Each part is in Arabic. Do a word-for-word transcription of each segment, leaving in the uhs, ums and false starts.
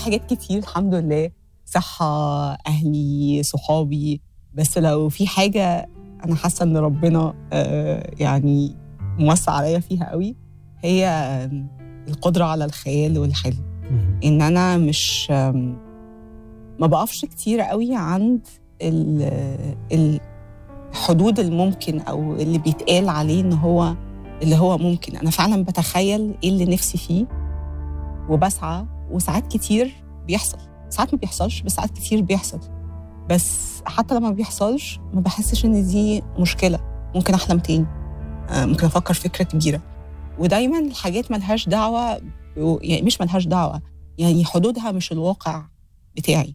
حاجات كتير الحمد لله، صحة، أهلي، صحابي. بس لو في حاجة أنا حاسة إن ربنا آه يعني موسع عليا فيها قوي، هي القدرة على الخيال والحلم. إن أنا مش ما بقفش كتير قوي عند الحدود الممكن أو اللي بيتقال عليه إن هو اللي هو ممكن. أنا فعلا بتخيل إيه اللي نفسي فيه وبسعى، وساعات كتير بيحصل، ساعات ما بيحصلش، بس ساعات كتير بيحصل. بس حتى لما بيحصلش ما بحسش إن دي مشكلة، ممكن أحلم تاني، ممكن أفكر فكرة كبيرة. ودايما الحاجات ملهاش دعوة، يعني مش ملهاش دعوة، يعني حدودها مش الواقع بتاعي.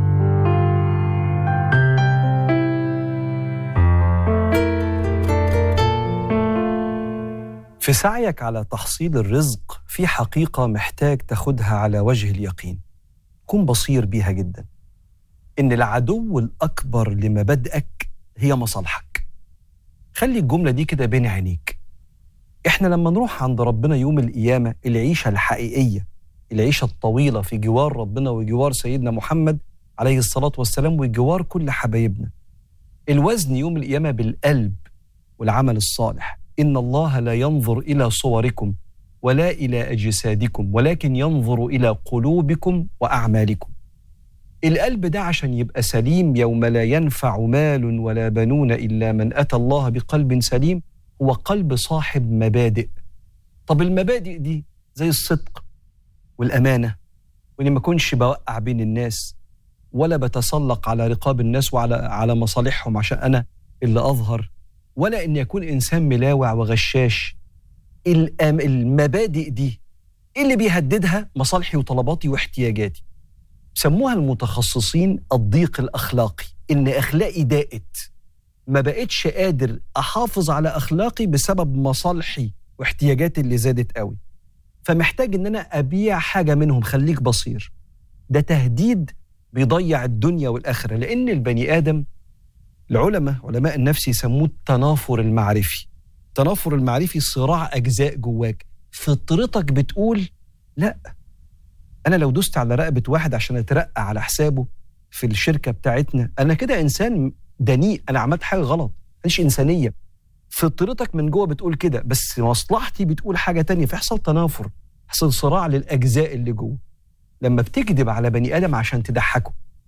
في سعيك على تحصيل الرزق في حقيقة محتاج تاخدها على وجه اليقين، كن بصير بيها جدا، إن العدو الأكبر لمبادئك هي مصالحك. خلي الجملة دي كده بين عينيك. إحنا لما نروح عند ربنا يوم القيامة، العيشة الحقيقية، العيشة الطويلة في جوار ربنا وجوار سيدنا محمد عليه الصلاة والسلام وجوار كل حبايبنا، الوزن يوم القيامة بالقلب والعمل الصالح. إن الله لا ينظر إلى صوركم ولا إلى أجسادكم ولكن ينظر إلى قلوبكم وأعمالكم. القلب ده عشان يبقى سليم يوم لا ينفع مال ولا بنون إلا من أتى الله بقلب سليم، هو قلب صاحب مبادئ. طب المبادئ دي زي الصدق والأمانة، وإني ما كنش بوقع بين الناس ولا بتسلق على رقاب الناس وعلى على مصالحهم عشان أنا اللي أظهر، ولا إن يكون إنسان ملاوع وغشاش. المبادئ دي اللي بيهددها مصالحي وطلباتي واحتياجاتي. سموها المتخصصين الضيق الأخلاقي، إن أخلاقي ضاقت، ما بقتش قادر أحافظ على أخلاقي بسبب مصالحي واحتياجاتي اللي زادت قوي، فمحتاج إن أنا أبيع حاجة منهم. خليك بصير، ده تهديد بيضيع الدنيا والآخرة. لأن البني آدم، العلماء علماء النفس يسموه التنافر المعرفي. التنافر المعرفي صراع أجزاء جواك. فطرتك بتقول لا، أنا لو دوست على رقبة واحد عشان أترقى على حسابه في الشركة بتاعتنا، أنا كده إنسان دنيء، أنا عملت حاجة غلط، مش إنسانية. فطرتك من جوه بتقول كده، بس مصلحتي بتقول حاجة تانية، فيحصل تنافر، يحصل صراع للأجزاء اللي جوه. لما بتكذب على بني آدم عشان تضحكه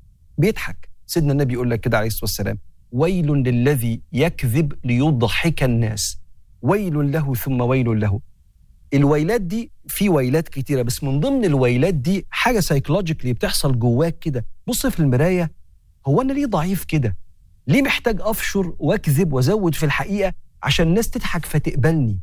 بيضحك. سيدنا النبي يقول لك كده عليه الصلاة والسلام: ويل للذي يكذب ليضحك الناس، ويل له ثم ويل له. الويلات دي في ويلات كتيرة، بس من ضمن الويلات دي حاجة سايكولوجيكلي بتحصل جواك كده. بص في المراية، هو أنا ليه ضعيف كده؟ ليه محتاج أفشر وأكذب وأزود في الحقيقة عشان الناس تضحك فتقبلني؟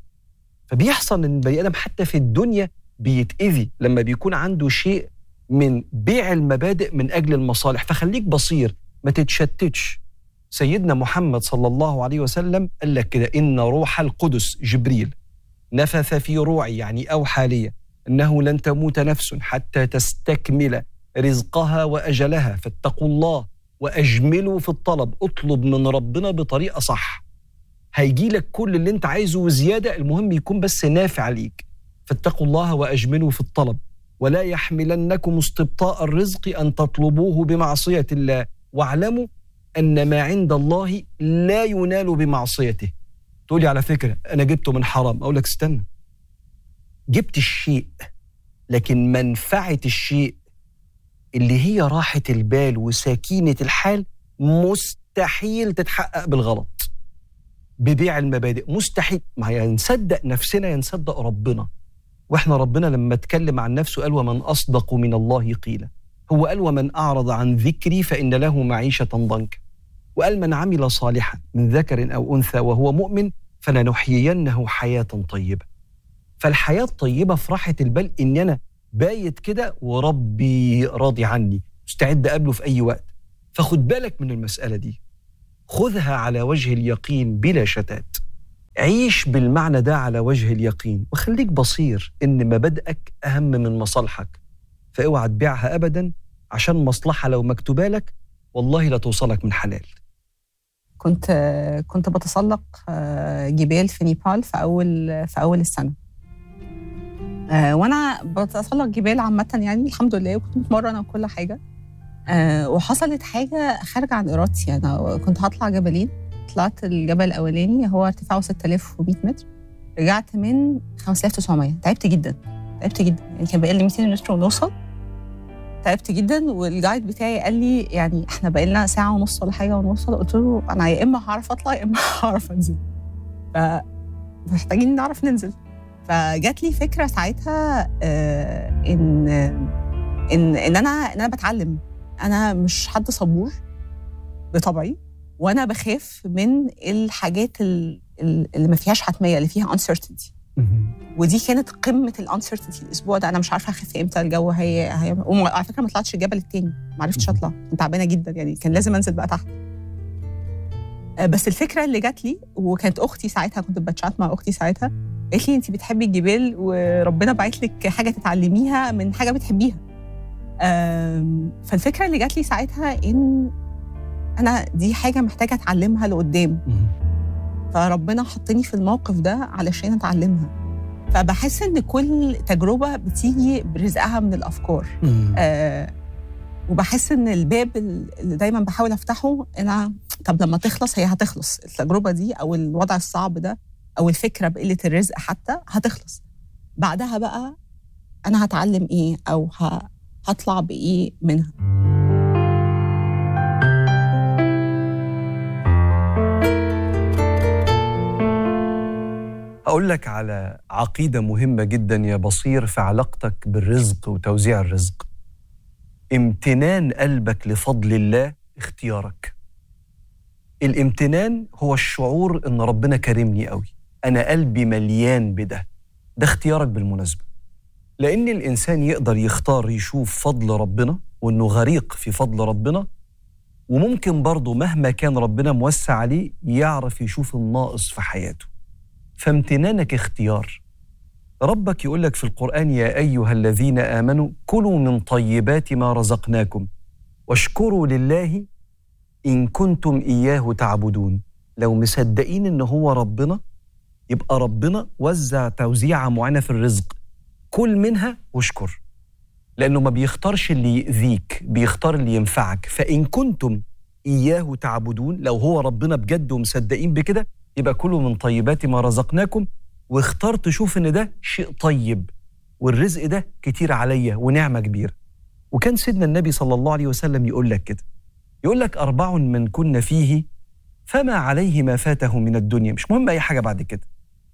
فبيحصل إن البني آدم حتى في الدنيا بيتأذي لما بيكون عنده شيء من بيع المبادئ من أجل المصالح. فخليك بصير، ما تتشتتش. سيدنا محمد صلى الله عليه وسلم قال لك كده: إن روح القدس جبريل نفث في روعي، يعني أوحى لي، أنه لن تموت نفس حتى تستكمل رزقها وأجلها، فاتقوا الله وأجملوا في الطلب. اطلب من ربنا بطريقة صح، هيجي لك كل اللي انت عايزه وزيادة، المهم يكون بس نافع ليك. فاتقوا الله وأجملوا في الطلب ولا يحملنكم استبطاء الرزق أن تطلبوه بمعصية الله، واعلموا أن ما عند الله لا ينال بمعصيته. تقولي على فكرة أنا جبته من حرام، أقول لك استنى، جبت الشيء لكن منفعة الشيء اللي هي راحة البال وسكينة الحال مستحيل تتحقق بالغلط، ببيع المبادئ مستحيل. ما هي نصدق نفسنا ينصدق ربنا. وإحنا ربنا لما اتكلم عن نفسه قال: ومن أصدق من الله قيلا. هو قال: ومن أعرض عن ذكري فإن له معيشة ضنكا. وقال: من عمل صالحا من ذكر أو أنثى وهو مؤمن فلنحيينه حياة طيبة. فالحياة الطيبة في راحة البال، إن أنا بايت كده وربي راضي عني، مستعد أقابله في أي وقت. فخد بالك من المسألة دي، خذها على وجه اليقين بلا شتات. عيش بالمعنى ده على وجه اليقين، وخليك بصير إن مبادئك أهم من مصالحك. فاوعى تبيعها أبدا عشان مصلحة لو مكتوبة لك والله لا توصلك من حلال. كنت كنت بتسلق جبال في نيبال في أول في أول السنة. آه وانا بتسلق جبال عامه يعني الحمد لله، وكنت متمرنه وكل حاجه. آه وحصلت حاجه خارجه عن ارادتي. انا كنت هطلع جبلين، طلعت الجبل الاولاني هو ارتفاعه ستة آلاف ومية متر، رجعت من خمسة آلاف وتسعمية. تعبت جدا تعبت جدا يعني كان بقى لي مئتين متر ونوصل. تعبت جدا، والجايد بتاعي قال لي يعني احنا بقى لنا ساعه ونص ولا حاجه ونوصل. قلت له انا يا اما هعرف اطلع يا اما هعرف انزل، فمحتاجين نعرف ننزل. فجات لي فكره ساعتها آه ان ان ان انا ان انا بتعلم. انا مش حد صبور بطبعي، وانا بخاف من الحاجات اللي ما فيهاش حتميه، اللي فيها uncertainty. ودي كانت قمه الانسرتينتي الاسبوع ده. انا مش عارفه اخف امتى، الجو هي, هي... وعلى فكره ما طلعتش الجبل التاني، ما عرفتش اطلع، كنت تعبانه جدا يعني، كان لازم انزل بقى تحت. بس الفكره اللي جات لي، وكانت اختي ساعتها، كنت بتشات مع اختي ساعتها، قالت لي انت بتحبي الجبال وربنا باعت لك حاجه تتعلميها من حاجه بتحبيها. فالفكره اللي جات لي ساعتها ان انا دي حاجه محتاجه اتعلمها لقدام، فربنا حطني في الموقف ده علشان اتعلمها. فبحس ان كل تجربه بتيجي برزقها من الافكار. آه وبحس ان الباب اللي دايما بحاول افتحه، انا طب لما تخلص هي هتخلص التجربه دي، او الوضع الصعب ده، او الفكره بقله الرزق حتى هتخلص. بعدها بقى انا هتعلم ايه، او هطلع بايه منها. أقول لك على عقيدة مهمة جدا يا بصير في علاقتك بالرزق وتوزيع الرزق. امتنان قلبك لفضل الله اختيارك. الامتنان هو الشعور ان ربنا كرمني قوي، انا قلبي مليان بده، ده اختيارك بالمناسبة. لان الانسان يقدر يختار يشوف فضل ربنا وانه غريق في فضل ربنا، وممكن برضه مهما كان ربنا موسع عليه يعرف يشوف الناقص في حياته. فامتنانك اختيار. ربك يقول لك في القرآن يا أيها الذين آمنوا كلوا من طيبات ما رزقناكم واشكروا لله إن كنتم إياه تعبدون. لو مصدقين إن هو ربنا، يبقى ربنا وزع توزيعة معينة في الرزق، كل منها واشكر، لأنه ما بيختارش اللي يؤذيك، بيختار اللي ينفعك. فإن كنتم إياه تعبدون، لو هو ربنا بجد ومصدقين بكده، يبقى كلوا من طيبات ما رزقناكم، واختار تشوف ان ده شيء طيب والرزق ده كتير عليا ونعمة كبيرة. وكان سيدنا النبي صلى الله عليه وسلم يقول لك كده، يقول لك أربع من كن فيه فما عليه ما فاته من الدنيا. مش مهم أي حاجة بعد كده.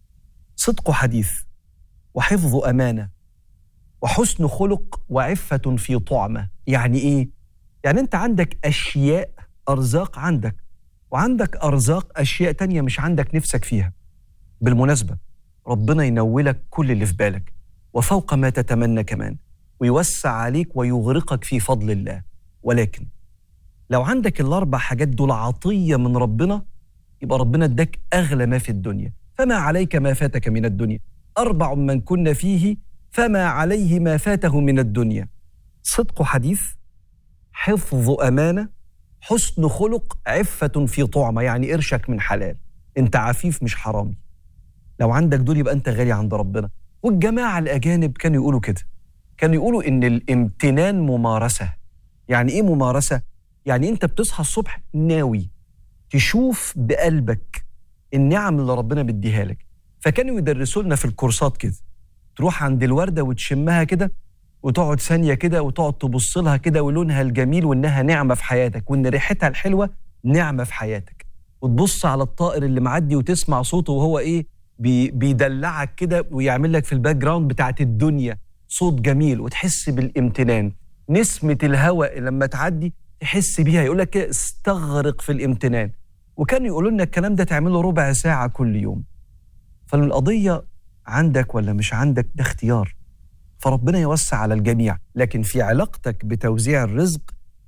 صدق حديث، وحفظ أمانة، وحسن خلق، وعفة في طعمة. يعني إيه؟ يعني أنت عندك أشياء أرزاق عندك، وعندك أرزاق أشياء تانية مش عندك نفسك فيها. بالمناسبة ربنا ينولك كل اللي في بالك وفوق ما تتمنى كمان، ويوسع عليك ويغرقك في فضل الله. ولكن لو عندك الأربع حاجات دول عطية من ربنا، يبقى ربنا اداك أغلى ما في الدنيا. فما عليك ما فاتك من الدنيا. أربع من كن فيه فما عليه ما فاته من الدنيا. صدق حديث، حفظ أمانة، حسن خلق، عفة في طعمة. يعني قرشك من حلال، انت عفيف مش حرامي. لو عندك دول يبقى انت غالي عند ربنا. والجماعة الأجانب كانوا يقولوا كده، كانوا يقولوا إن الامتنان ممارسة. يعني إيه ممارسة؟ يعني أنت بتصحى الصبح ناوي تشوف بقلبك النعم اللي ربنا بيديها لك. فكانوا يدرسوا لنا في الكورسات كده، تروح عند الوردة وتشمها كده، وتقعد ثانية كده وتقعد تبص لها كده، ولونها الجميل وإنها نعمة في حياتك، وإن ريحتها الحلوة نعمة في حياتك. وتبص على الطائر اللي معدي وتسمع صوته وهو إيه بي بيدلعك كده، ويعمل لك في الباك جراوند بتاعت الدنيا صوت جميل، وتحس بالامتنان. نسمة الهواء لما تعدي تحس بيها، يقول لك استغرق في الامتنان. وكانوا يقولوا لنا الكلام ده تعمله ربع ساعة كل يوم. فالقضية عندك ولا مش عندك ده اختيار، فربنا يوسع على الجميع. لكن في علاقتك بتوزيع الرزق،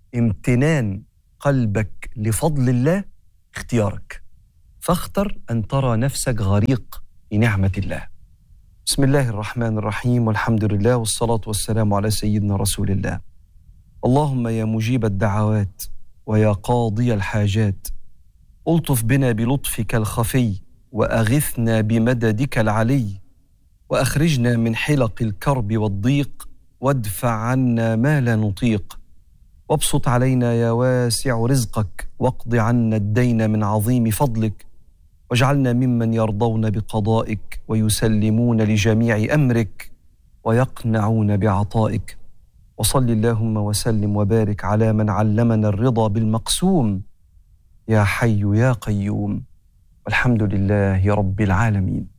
امتنان قلبك لفضل الله اختيارك. فاختر أن ترى نفسك غريق لنعمة الله. بسم الله الرحمن الرحيم، والحمد لله والصلاة والسلام على سيدنا رسول الله. اللهم يا مجيب الدعوات ويا قاضي الحاجات، ألطف بنا بلطفك الخفي وأغثنا بمددك العلي، وأخرجنا من حلق الكرب والضيق، وادفع عنا ما لا نطيق، وابسط علينا يا واسع رزقك، واقض عنا الدين من عظيم فضلك، واجعلنا ممن يرضون بقضائك ويسلمون لجميع أمرك ويقنعون بعطائك. وصل اللهم وسلم وبارك على من علمنا الرضا بالمقسوم، يا حي يا قيوم، والحمد لله رب العالمين.